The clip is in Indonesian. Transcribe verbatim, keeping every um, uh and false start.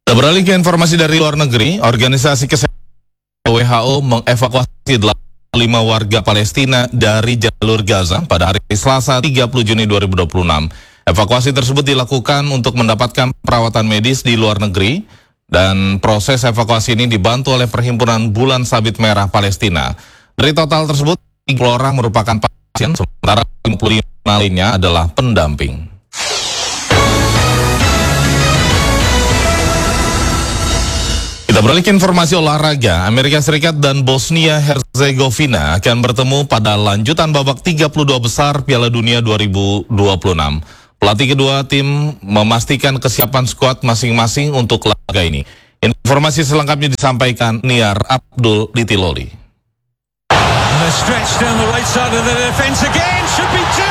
Kita beralih ke informasi dari luar negeri. Organisasi Kesehatan W H O mengevakuasi delapan puluh lima warga Palestina dari jalur Gaza pada hari Selasa tiga puluh Juni dua ribu dua puluh enam. Evakuasi tersebut dilakukan untuk mendapatkan perawatan medis di luar negeri, dan proses evakuasi ini dibantu oleh Perhimpunan Bulan Sabit Merah Palestina. Dari total tersebut, tiga puluh orang merupakan pasien, sementara lima puluh lima lainnya adalah pendamping. Kita beralih ke informasi olahraga. Amerika Serikat dan Bosnia Herzegovina akan bertemu pada lanjutan babak tiga puluh dua besar Piala Dunia dua ribu dua puluh enam. Pelatih kedua tim memastikan kesiapan skuad masing-masing untuk laga ini. Informasi selengkapnya disampaikan Niar Abdul di Tiloli. And a stretch down the right side of the defense again should be